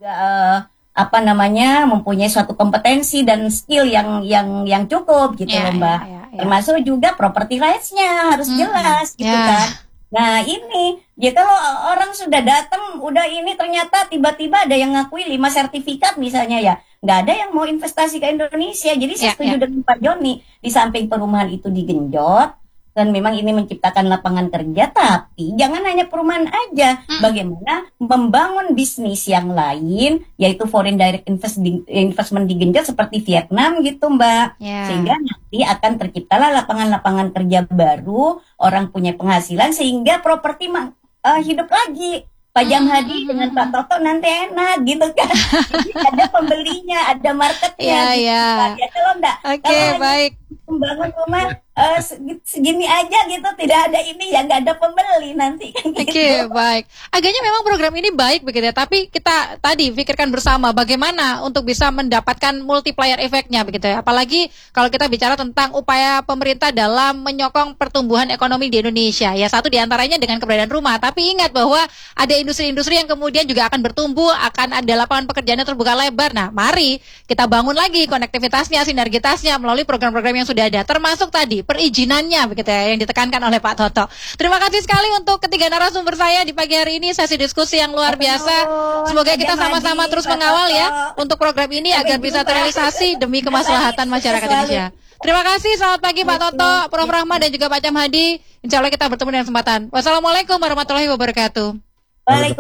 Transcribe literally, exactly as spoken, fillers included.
uh, apa namanya mempunyai suatu kompetensi dan skill yang yang yang cukup gitu yeah, loh Mbak. Yeah, yeah, yeah. Termasuk juga property rights-nya harus hmm, jelas gitu yeah. kan. Nah ini, ya kalau orang sudah datang, udah ini ternyata tiba-tiba ada yang ngakui lima sertifikat misalnya ya, nggak ada yang mau investasi ke Indonesia. Jadi saya yeah, setuju yeah. dengan Pak Joni, di samping perumahan itu digenjot, dan memang ini menciptakan lapangan kerja, tapi jangan hanya perumahan aja. Hmm. Bagaimana membangun bisnis yang lain, yaitu foreign direct investment digenjot seperti Vietnam gitu Mbak. Yeah. Sehingga nanti akan terciptalah lapangan-lapangan kerja baru, orang punya penghasilan, sehingga properti uh, hidup lagi. Pak Jamhadi hmm. dengan Pak Toto nanti enak gitu kan. Jadi ada pembelinya, ada marketnya. Yeah, gitu, yeah. Kan. Ya kalau enggak, okay, kalau baik. membangun rumah uh, segini aja gitu, tidak ada ini ya, nggak ada pembeli nanti kan gitu. Oke, okay, baik. Agaknya memang program ini baik begitu ya, tapi kita tadi pikirkan bersama bagaimana untuk bisa mendapatkan multiplier efeknya begitu ya. Apalagi kalau kita bicara tentang upaya pemerintah dalam menyokong pertumbuhan ekonomi di Indonesia. Ya satu diantaranya dengan keberadaan rumah, tapi ingat bahwa ada industri-industri yang kemudian juga akan bertumbuh, akan ada lapangan pekerjaan yang terbuka lebar. Nah, mari kita bangun lagi konektivitasnya, sinergitasnya melalui program-program yang sudah ada, termasuk tadi perizinannya begitu ya yang ditekankan oleh Pak Toto. Terima kasih sekali untuk ketiga narasumber saya di pagi hari ini, sesi diskusi yang luar biasa. Semoga kita sama-sama terus mengawal ya untuk program ini agar bisa terrealisasi demi kemaslahatan masyarakat Indonesia. Terima kasih, selamat pagi Pak Toto, Prof Rahma dan juga Pak Jamhadi. Insya Allah kita bertemu dengan kesempatan. Wassalamualaikum warahmatullahi wabarakatuh. Waalaikumsalam.